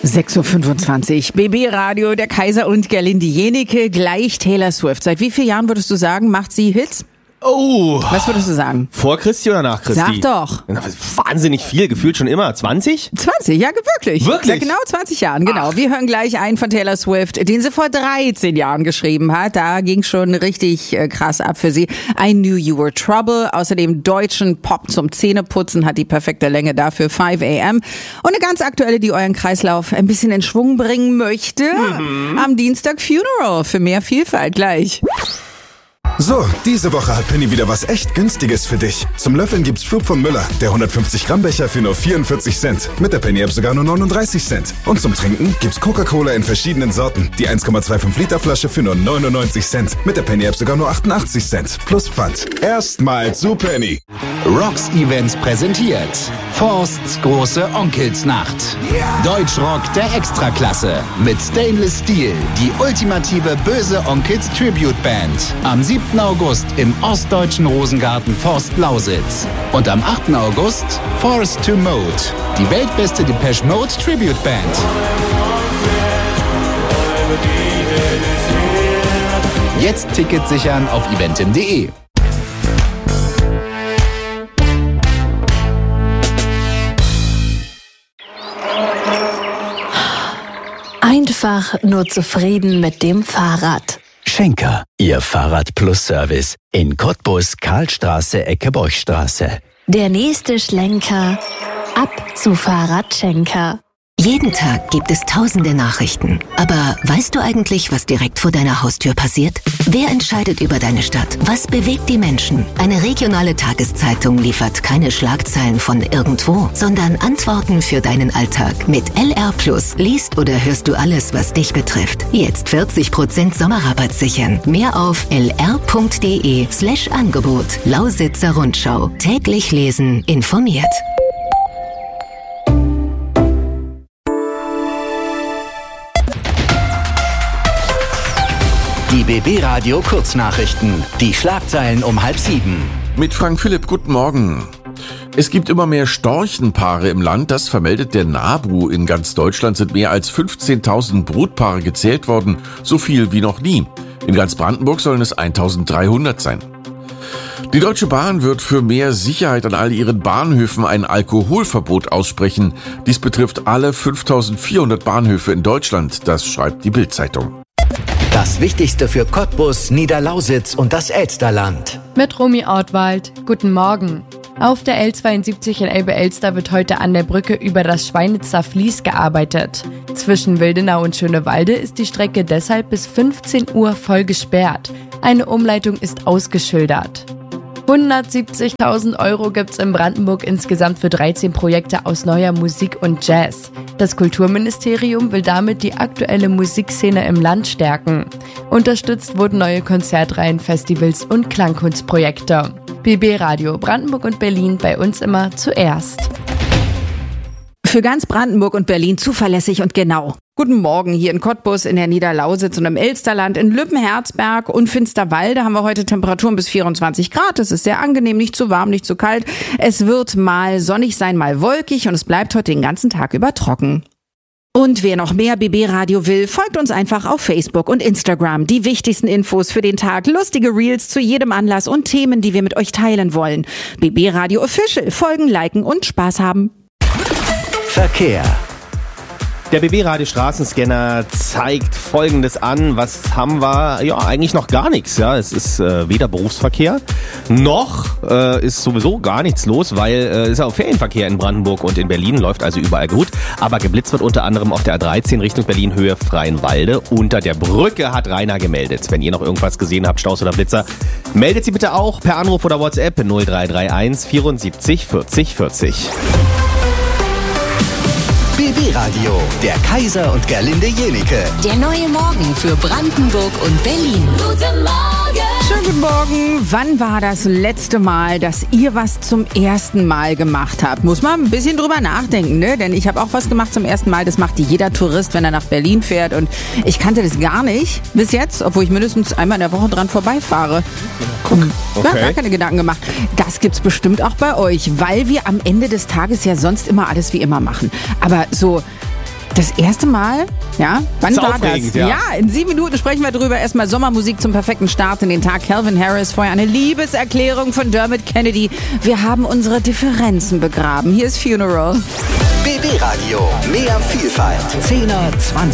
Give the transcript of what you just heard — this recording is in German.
6.25 Uhr, BB Radio, der Kaiser und Gerlinde Jenike, gleich Taylor Swift. Seit wie vielen Jahren würdest du sagen, macht sie Hits? Oh. Was würdest du sagen? Vor Christi oder nach Christi? Sag doch. Wahnsinnig viel, gefühlt schon immer. 20? 20, ja, wirklich. Wirklich? Seit genau 20 Jahren, genau. Ach. Wir hören gleich einen von Taylor Swift, den sie vor 13 Jahren geschrieben hat. Da ging schon richtig krass ab für sie. I Knew You Were Trouble. Außerdem deutschen Pop zum Zähneputzen, hat die perfekte Länge dafür, 5 a.m. Und eine ganz aktuelle, die euren Kreislauf ein bisschen in Schwung bringen möchte. Am Dienstag Funeral für mehr Vielfalt gleich. So, diese Woche hat Penny wieder was echt Günstiges für dich. Zum Löffeln gibt's Schub von Müller, der 150 Gramm Becher für nur 44 Cent. Mit der Penny App sogar nur 39 Cent. Und zum Trinken gibt's Coca-Cola in verschiedenen Sorten. Die 1,25 Liter Flasche für nur 99 Cent. Mit der Penny App sogar nur 88 Cent. Plus Pfand. Erstmal zu Penny. Rocks Events präsentiert Forsts große Onkelsnacht. Deutschrock der Extraklasse mit Stainless Steel, die ultimative böse Onkels Tribute Band. Am 7. August im ostdeutschen Rosengarten Forst Lausitz. Und am 8. August Forced to Mode, die weltbeste Depeche Mode Tribute Band. Jetzt Tickets sichern auf eventim.de. Einfach nur zufrieden mit dem Fahrrad. Schenker, Ihr Fahrrad-Plus-Service in Cottbus, Karlstraße, Ecke Borchstraße. Der nächste Schlenker, ab zu Fahrradschenker. Jeden Tag gibt es tausende Nachrichten. Aber weißt du eigentlich, was direkt vor deiner Haustür passiert? Wer entscheidet über deine Stadt? Was bewegt die Menschen? Eine regionale Tageszeitung liefert keine Schlagzeilen von irgendwo, sondern Antworten für deinen Alltag. Mit LR Plus liest oder hörst du alles, was dich betrifft. Jetzt 40% Sommerrabatt sichern. Mehr auf lr.de/Angebot. Lausitzer Rundschau. Täglich lesen, informiert. Die BB Radio Kurznachrichten. Die Schlagzeilen um 6:30. Mit Frank Philipp, guten Morgen. Es gibt immer mehr Storchenpaare im Land, das vermeldet der NABU. In ganz Deutschland sind mehr als 15.000 Brutpaare gezählt worden, so viel wie noch nie. In ganz Brandenburg sollen es 1.300 sein. Die Deutsche Bahn wird für mehr Sicherheit an all ihren Bahnhöfen ein Alkoholverbot aussprechen. Dies betrifft alle 5.400 Bahnhöfe in Deutschland, das schreibt die Bild-Zeitung. Das Wichtigste für Cottbus, Niederlausitz und das Elsterland. Mit Romy Ortwald. Guten Morgen. Auf der L72 in Elbe-Elster wird heute an der Brücke über das Schweinitzer Fließ gearbeitet. Zwischen Wildenau und Schönewalde ist die Strecke deshalb bis 15 Uhr voll gesperrt. Eine Umleitung ist ausgeschildert. 170.000 Euro gibt's in Brandenburg insgesamt für 13 Projekte aus neuer Musik und Jazz. Das Kulturministerium will damit die aktuelle Musikszene im Land stärken. Unterstützt wurden neue Konzertreihen, Festivals und Klangkunstprojekte. BB Radio Brandenburg und Berlin, bei uns immer zuerst. Für ganz Brandenburg und Berlin zuverlässig und genau. Guten Morgen hier in Cottbus, in der Niederlausitz und im Elsterland, in Lübben-Herzberg und Finsterwalde haben wir heute Temperaturen bis 24 Grad. Es ist sehr angenehm, nicht zu warm, nicht zu kalt. Es wird mal sonnig sein, mal wolkig und es bleibt heute den ganzen Tag über trocken. Und wer noch mehr BB Radio will, folgt uns einfach auf Facebook und Instagram. Die wichtigsten Infos für den Tag, lustige Reels zu jedem Anlass und Themen, die wir mit euch teilen wollen. BB Radio Official, folgen, liken und Spaß haben. Verkehr. Der BB-Radio Straßenscanner zeigt Folgendes an. Was haben wir? Ja, eigentlich noch gar nichts. Ja, es ist weder Berufsverkehr noch ist sowieso gar nichts los, weil es ist auch Ferienverkehr in Brandenburg und in Berlin, läuft also überall gut. Aber geblitzt wird unter anderem auf der A13 Richtung Berlin Höhe Freienwalde. Unter der Brücke hat Rainer gemeldet. Wenn ihr noch irgendwas gesehen habt, Staus oder Blitzer, meldet sie bitte auch per Anruf oder WhatsApp 0331 74 40 40. BB Radio, der Kaiser und Gerlinde Jenike. Der neue Morgen für Brandenburg und Berlin. Guten Morgen! Schönen guten Morgen. Wann war das letzte Mal, dass ihr was zum ersten Mal gemacht habt? Muss man ein bisschen drüber nachdenken, ne? Denn ich habe auch was gemacht zum ersten Mal. Das macht jeder Tourist, wenn er nach Berlin fährt. Und ich kannte das gar nicht bis jetzt, obwohl ich mindestens einmal in der Woche dran vorbeifahre. Guck, okay. Gar keine Gedanken gemacht. Das gibt's bestimmt auch bei euch, weil wir am Ende des Tages ja sonst immer alles wie immer machen. Aber so Das erste Mal? Ja? Wann Ist war aufregend, das? ja. In 7 Minuten sprechen wir drüber. Erstmal Sommermusik zum perfekten Start in den Tag. Calvin Harris, vorher eine Liebeserklärung von Dermot Kennedy. Wir haben unsere Differenzen begraben. Hier ist Funeral. BB Radio. Mehr Vielfalt. 10er, 20er.